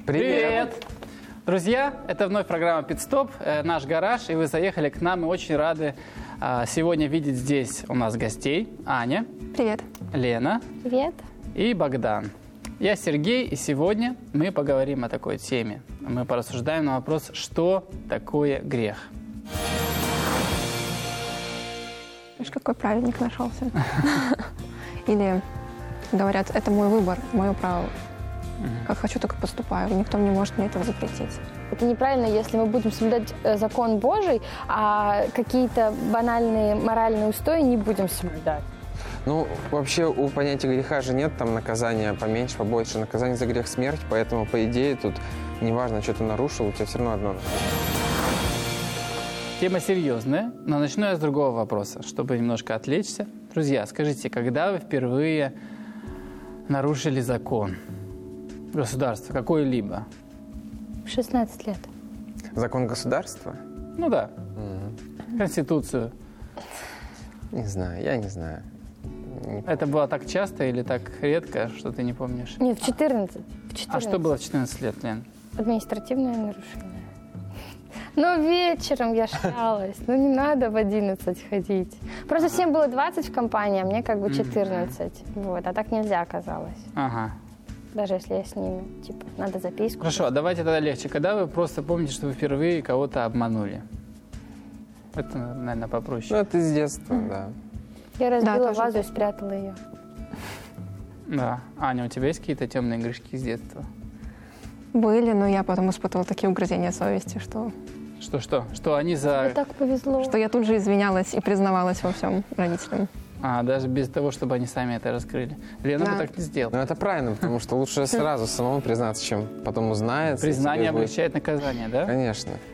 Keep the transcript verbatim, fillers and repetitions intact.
Привет! Друзья, это вновь программа «Питстоп», э, наш гараж, и вы заехали к нам, и очень рады э, сегодня видеть здесь у нас гостей. Аня. Привет. Лена. Привет. И Богдан. Я Сергей, и сегодня мы поговорим о такой теме. Мы порассуждаем на вопрос, что такое грех. Видишь, какой праведник нашелся. Или говорят, это мой выбор, мое право. Как хочу, так и поступаю. Никто не может мне этого запретить. Это неправильно, если мы будем соблюдать э, закон Божий, а какие-то банальные моральные устои не будем соблюдать. Ну, вообще у понятия греха же нет там наказания поменьше, побольше. Наказание за грех — смерть, поэтому, по идее, тут неважно, что ты нарушил, у тебя все равно одно наказание. Тема серьезная, но начну я с другого вопроса, чтобы немножко отвлечься. Друзья, скажите, когда вы впервые нарушили закон государства, какой-либо? В шестнадцать лет. Закон государства? Ну да, М, Конституцию. Не знаю, я не знаю. Не- Это было так часто или так редко, что ты не помнишь? Нет, в четырнадцать. В четырнадцать. А что было в четырнадцать лет, Лен? Административное нарушение. Но вечером я шлялась. Ну, не надо в одиннадцать ходить. Просто всем было двадцать в компании, а мне как бы четырнадцать. Вот, а так нельзя оказалось. Ага. Даже если я с ними, типа, надо записку. Хорошо, а давайте тогда легче. Когда вы просто помните, что вы впервые кого-то обманули? Это, наверное, Ну, попроще. это из детства, да. Я разбила тоже вазу и так. спрятала ее. Да. Аня, у тебя есть какие-то темные грешки с детства? Были, но я потом испытывала такие угрызения совести, что, Что-что? Что они Мне за... так повезло. что я тут же извинялась и признавалась во всем родителям. А, даже без того, чтобы они сами это раскрыли. Лена Да. бы так не сделала. Но это правильно, потому что лучше сразу самому признаться, чем потом узнается. и Признание тебе будет- облегчает наказание, да? Конечно.